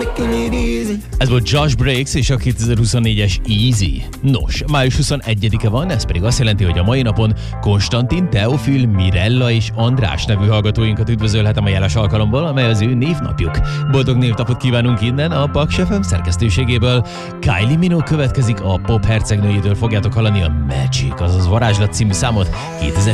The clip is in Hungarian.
Ez volt Josh Breaks és a 2024-es Easy. Nos, május 21-e van, ez pedig azt jelenti, hogy a mai napon Konstantin, Teofil, Mirella és András nevű hallgatóinkat üdvözölhetem a jeles alkalomból, amely az ő névnapjuk. Boldog névnapot kívánunk innen a Paks FM szerkesztőségéből. Kylie Minogue következik, a pop hercegnőjétől fogjátok hallani a Magic, azaz Varázslat című számot 2000